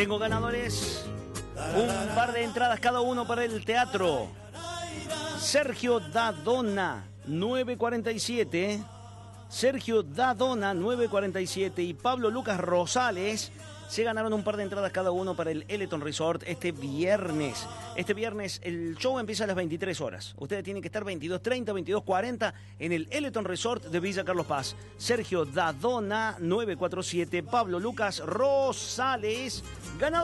Tengo ganadores. Un par de entradas cada uno para el teatro. Sergio Dadona, 947. Sergio Dadona, 947. Y Pablo Lucas Rosales se ganaron un par de entradas cada uno para el Eleton Resort este viernes. Este viernes el show empieza a las 23 horas. Ustedes tienen que estar 22:30, 22:40 en el Eleton Resort de Villa Carlos Paz. Sergio Dadona, 947. Pablo Lucas Rosales, ganador.